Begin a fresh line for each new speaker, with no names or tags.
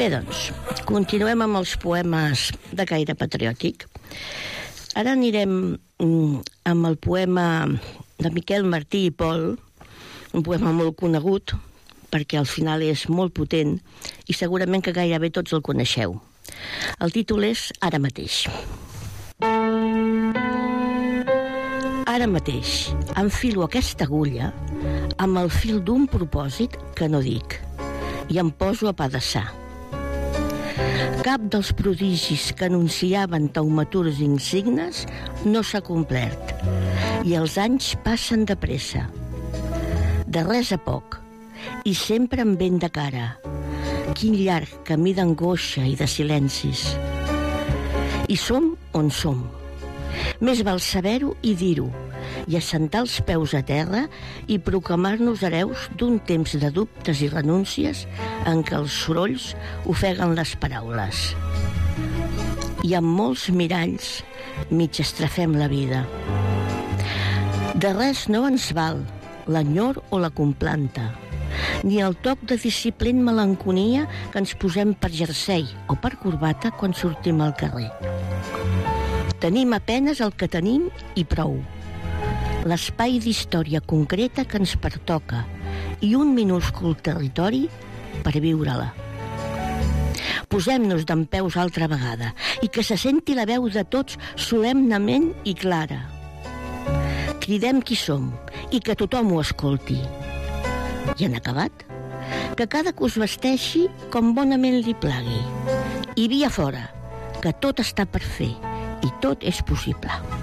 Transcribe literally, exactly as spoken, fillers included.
Bé, doncs, continuem amb els poemes de caire patriòtic. Ara anirem amb el poema de Miquel Martí i Pol, un poema molt conegut, perquè al final és molt potent i segurament que gairebé tots el coneixeu. El títol és Ara mateix. Ara mateix enfilo aquesta agulla amb el fil d'un propòsit que no dic i em poso a pedaçar. Cap dels prodigis que anunciaven taumaturgs insignes no s'ha complert i els anys passen de pressa. De res a poc i sempre amb vent de cara. Quin llarg camí d'angoixa i de silencis. I som on som. Més val saber-ho i dir-ho, i assentar els peus a terra i proclamar-nos hereus d'un temps de dubtes i renúncies en què els sorolls ofeguen les paraules. I amb molts miralls mig estrafem la vida. De res no ens val l'enyor o la complanta, ni el toc de disciplina melanconia que ens posem per jersei o per corbata quan sortim al carrer. Tenim apenes el que tenim i prou. L'espai d'història concreta que ens pertoca i un minúscul territori per viure-la. Posem-nos dempeus altra vegada i que se senti la veu de tots solemnement i clara. Cridem qui som i que tothom ho escolti. I en acabat, que cada que us vesteixi com bonament li plagui. I via fora, que tot està per fer i tot és possible.